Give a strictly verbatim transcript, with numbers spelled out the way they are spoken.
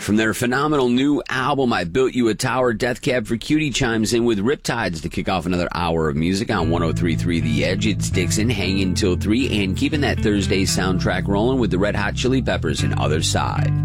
From their phenomenal new album, I Built You a Tower, Death Cab for Cutie chimes in with Riptides to kick off another hour of music on one oh three point three The Edge. It's Dixon hanging till three and keeping that Thursday soundtrack rolling with the Red Hot Chili Peppers and Other Side.